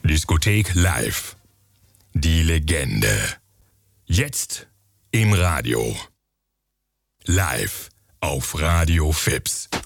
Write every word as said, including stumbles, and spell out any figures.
Diskothek live. Die Legende. Jetzt im Radio. Live auf Radio Fips.